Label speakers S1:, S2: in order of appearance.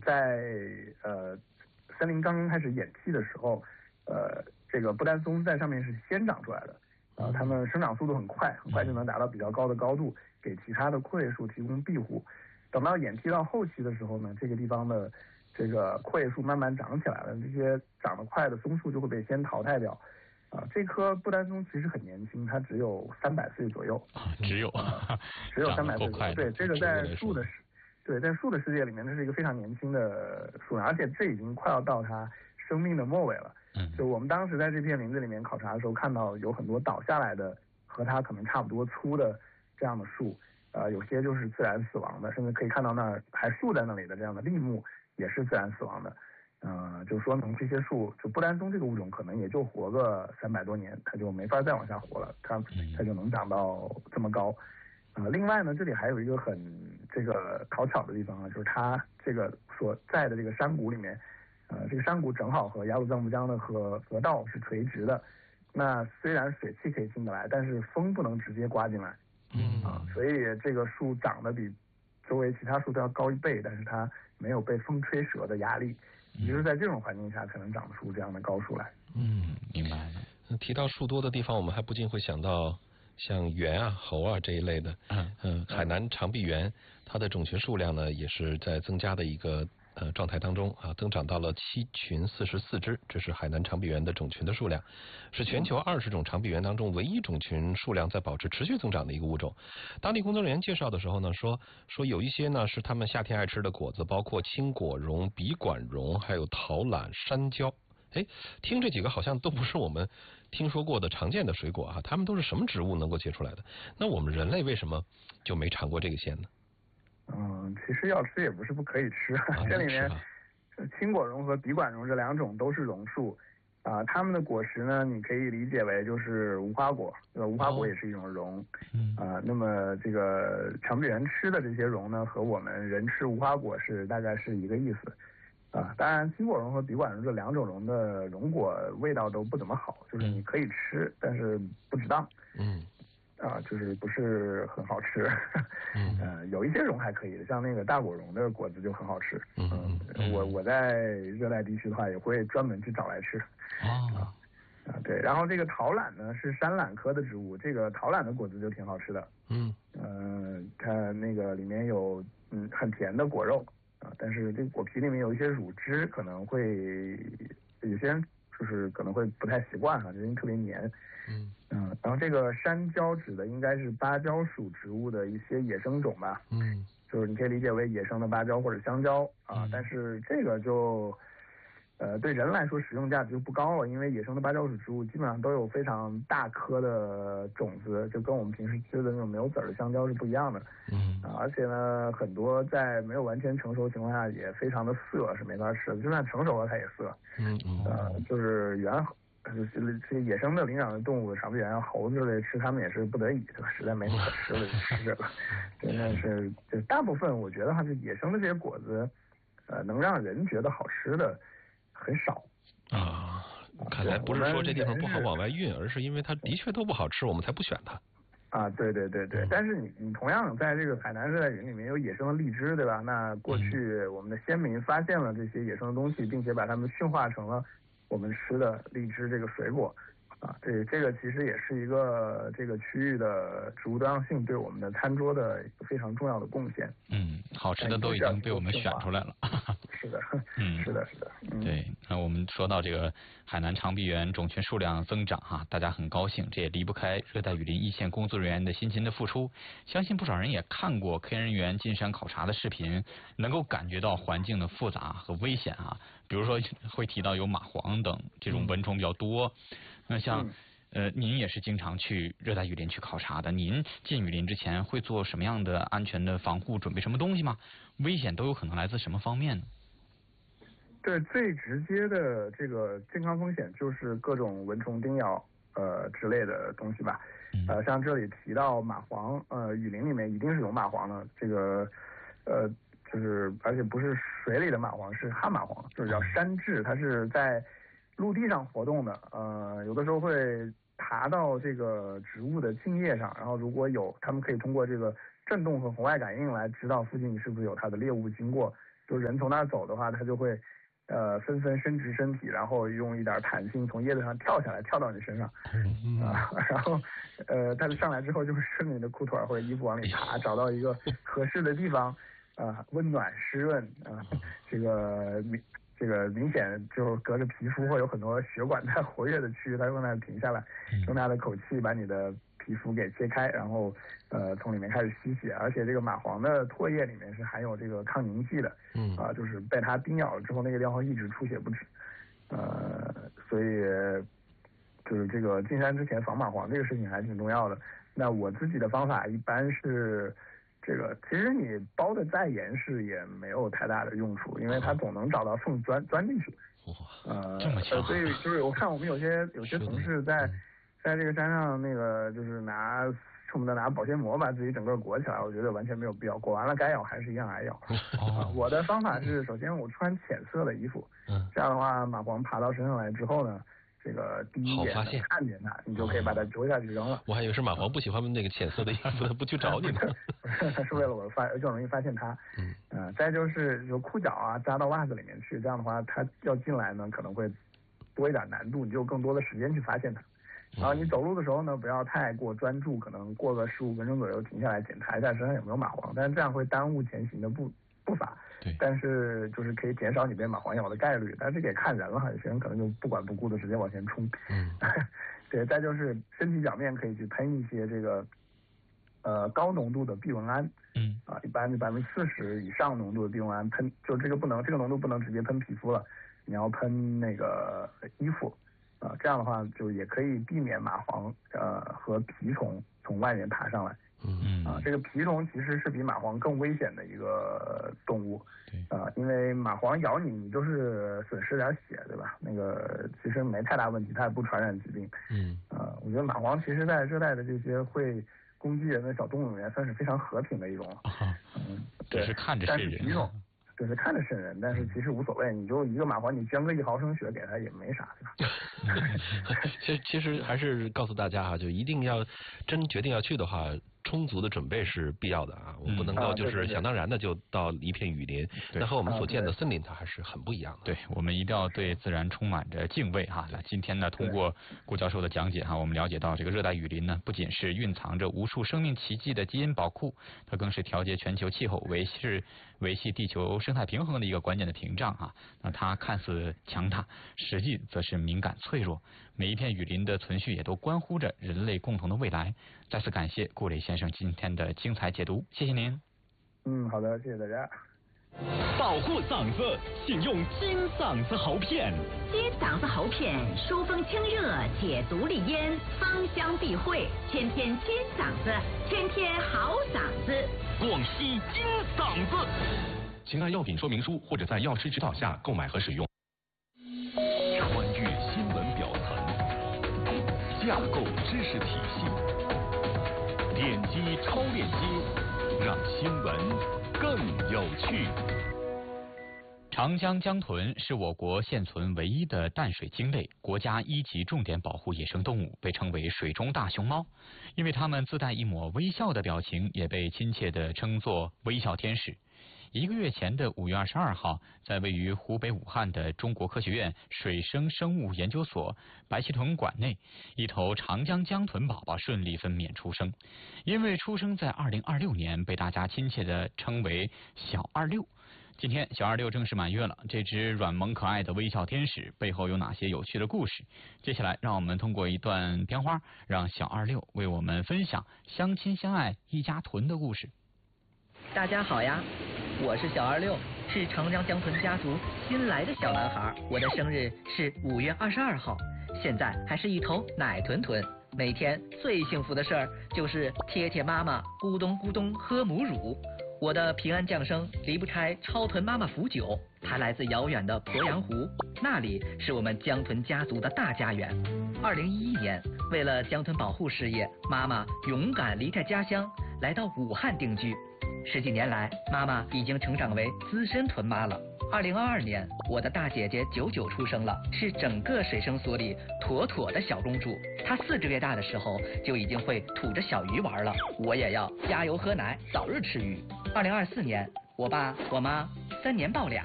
S1: 在森林刚刚开始演替的时候，这个不丹松在上面是先长出来的，它们生长速度很快，很快就能达到比较高的高度，给其他的阔叶树提供庇护。等到演替到后期的时候呢，这个地方的这个阔叶树慢慢长起来了，这些长得快的松树就会被先淘汰掉。这棵不丹松其实很年轻，它只有300岁左右，
S2: 只有
S1: 300岁左右。对，这个在树的世界里面，这是一个非常年轻的树，而且这已经快要到它生命的末尾了。就我们当时在这片林子里面考察的时候，看到有很多倒下来的和它可能差不多粗的这样的树，有些就是自然死亡的，甚至可以看到那儿还竖在那里的这样的栎木也是自然死亡的。就说明这些树，就不丹松这个物种可能也就活个300多年，它就没法再往下活了，它就能长到这么高。另外呢，这里还有一个很这个讨巧的地方啊，就是它这个所在的这个山谷里面，这个山谷正好和雅鲁藏布江的河道是垂直的。那虽然水汽可以进得来，但是风不能直接刮进来。所以这个树长得比周围其他树都要高1倍，但是它没有被风吹折的压力。也就是在这种环境下才能长出这样的高树来。
S2: 明白了。提到树多的地方，我们还不禁会想到像猿啊、猴啊这一类的。海南长臂猿，它的种群数量呢也是在增加的一个状态当中啊，增长到了7群44只，这是海南长臂猿的种群的数量，是全球20种长臂猿当中唯一种群数量在保持持续增长的一个物种。当地工作人员介绍的时候呢，说有一些呢是他们夏天爱吃的果子，包括青果榕、笔管榕，还有桃榄、山椒。听这几个好像都不是我们听说过的常见的水果啊，它们都是什么植物能够结出来的？那我们人类为什么就没尝过这个鲜呢？
S1: 其实要吃也不是不可以吃，这里面青果榕和笔管榕这2种都是榕树，它们的果实呢，你可以理解为就是无花果，无花果也是一种榕。那么这个长臂猿吃的这些榕呢，和我们人吃无花果大概是一个意思。当然青果榕和笔管榕这2种榕的榕果味道都不怎么好，就是你可以吃，但是不值当。就是不是很好吃。有一些榕还可以的，像那个大果榕的果子就很好吃。我在热带地区的话也会专门去找来吃。对，然后这个桃榄呢是山榄科的植物，这个桃榄的果子就挺好吃的。它那个里面有很甜的果肉但是这个果皮里面有一些乳汁，可能会有些人就是可能会不太习惯因为特别黏。然后这个山椒指的应该是芭蕉属植物的一些野生种吧。就是你可以理解为野生的芭蕉或者香蕉但是这个就对人来说使用价值就不高了，因为野生的芭蕉属植物基本上都有非常大颗的种子，就跟我们平时吃的那种没有籽的香蕉是不一样的。而且呢，很多在没有完全成熟的情况下也非常的涩，是没法吃的，就算成熟了它也涩。就是这些野生的灵长类动物，长臂猿、猴子之类吃它们也是不得已，实在没什么可吃的就吃这个。但是就大部分我觉得这野生的这些果子，能让人觉得好吃的很少。
S2: 看来不是说这地方不好往外运，而是因为它的确都不好吃，我们才不选它。
S1: 对。但是你同样在这个海南热带雨林里面有野生的荔枝，对吧？那过去我们的先民发现了这些野生的东西，并且把它们驯化成了我们吃的荔枝这个水果。这个其实也是一个这个区域的植物多样性对我们的餐桌的一个非常重要的贡献。
S2: 好吃的都已经被我们选出来了。
S1: 是的。
S2: 对，那我们说到这个海南长臂猿种群数量增长大家很高兴，这也离不开热带雨林一线工作人员的辛勤的付出。相信不少人也看过科研人员进山考察的视频，能够感觉到环境的复杂和危险比如说会提到有蚂蟥等这种蚊虫比较多。那像您也是经常去热带雨林去考察的，您进雨林之前会做什么样的安全的防护，准备什么东西吗？危险都有可能来自什么方面呢？
S1: 对，最直接的这个健康风险就是各种蚊虫叮咬之类的东西吧。像这里提到蚂蟥，雨林里面一定是有蚂蟥的，这个就是而且不是水里的蚂蟥，是旱蚂蟥，就是叫山蛭，它是在陆地上活动的，有的时候会爬到这个植物的茎叶上，然后如果有，他们可以通过这个震动和红外感应来知道附近是不是有它的猎物经过。 就人从那儿走的话，它就会纷纷伸直身体，然后用一点弹性从叶子上跳下来，跳到你身上然后它上来之后就会顺着你的裤腿或者衣服往里爬，找到一个合适的地方温暖湿润这个明显就隔着皮肤会有很多血管在活跃的区域，它用那停下来，用它的口气把你的皮肤给切开，然后从里面开始吸血，而且这个蚂蟥的唾液里面是含有这个抗凝剂的，就是被它叮咬了之后，那个地方会一直出血不止，所以就是这个进山之前防蚂蟥这个事情还挺重要的。那我自己的方法一般是。这个其实你包的再严实也没有太大的用处，因为它总能找到缝钻进去。
S3: 这么巧。
S1: 所以就是我看我们有些同事在这个山上那个就是恨不得拿保鲜膜把自己整个裹起来，我觉得完全没有必要。裹完了该咬还是一样挨咬。我的方法是，首先我穿浅色的衣服，这样的话蚂蟥爬到身上来之后呢。这个第一眼看见它，你就可以把它揪下去扔了。
S2: 我还以为是蚂蟥不喜欢那个浅色的衣服，它不去找你呢。
S1: 它是为了我就容易发现它。再就是裤脚扎到袜子里面去，这样的话它要进来呢可能会多一点难度，你就有更多的时间去发现它。然后你走路的时候呢，不要太过专注，可能过个15分钟左右停下来检查一下身上有没有蚂蟥，但是这样会耽误前行的步伐。
S2: 对，
S1: 但是就是可以减少你被蚂蟥咬的概率，但是这个也看人了，有些人可能就不管不顾的直接往前冲。对，再就是身体表面可以去喷一些这个高浓度的避蚊胺，一般是40%以上浓度的避蚊胺喷，就这个浓度不能直接喷皮肤了，你要喷那个衣服，这样的话就也可以避免蚂蟥和蜱虫从外面爬上来。这个蜱虫其实是比蚂蟥更危险的一个动物，因为蚂蟥咬你，你就是损失点血，对吧？那个其实没太大问题，它也不传染疾病。我觉得蚂蟥其实在热带的这些会攻击人的小动物里面算是非常和平的一种。
S3: 只是看着瘆人。
S1: 但是蜱虫就是看着瘆人，但是其实无所谓，你就一个蚂蟥，你捐个1毫升血给它也没啥，对吧？
S2: 其实还是告诉大家就一定要真决定要去的话。充足的准备是必要的我们不能够就是想当然的就到一片雨林，那和我们所见的森林它还是很不一样的。
S3: 对，我们一定要对自然充满着敬畏那今天呢，通过顾教授的讲解我们了解到这个热带雨林呢，不仅是蕴藏着无数生命奇迹的基因宝库，它更是调节全球气候、维系地球生态平衡的一个关键的屏障那它看似强大，实际则是敏感脆弱。每一片雨林的存续也都关乎着人类共同的未来。再次感谢顾磊先生今天的精彩解读，谢谢您。
S1: 好的，谢谢大家。
S4: 保护嗓子，请用金嗓子喉片。
S5: 金嗓子喉片，疏风清热，解毒利咽，芳香避秽，天天金嗓子，天天好嗓子。
S4: 广西金嗓子。
S6: 请按药品说明书或者在药师指导下购买和使用。
S4: 穿越新闻表层，架构知识体系，点击超链接，让新闻更有趣。
S3: 长江江豚是我国现存唯一的淡水鲸类，国家1级重点保护野生动物，被称为水中大熊猫。因为它们自带一抹微笑的表情，也被亲切地称作微笑天使。1个月前的5月22号，在位于湖北武汉的中国科学院水生生物研究所白鳍豚馆内，一头长江江豚宝宝顺利分娩出生。因为出生在2026年，被大家亲切地称为小26。今天小26正式满月了，这只软萌可爱的微笑天使背后有哪些有趣的故事？接下来让我们通过一段片花，让小26为我们分享相亲相爱一家豚的故事。
S7: 大家好呀，我是小26，是长江江豚家族新来的小男孩。我的生日是5月22号，现在还是一头奶豚豚。每天最幸福的事儿就是贴贴妈妈咕咚咕咚喝母乳。我的平安降生离不开超豚妈妈福酒，它来自遥远的鄱阳湖，那里是我们江豚家族的大家园。2011年，为了江豚保护事业，妈妈勇敢离开家乡，来到武汉定居。10几年来，妈妈已经成长为资深豚妈了。2022年，我的大姐姐99出生了，是整个水生所里妥妥的小公主。她4个月大的时候就已经会吐着小鱼玩了，我也要加油喝奶，早日吃鱼。2024年，我爸、我妈 3年报2，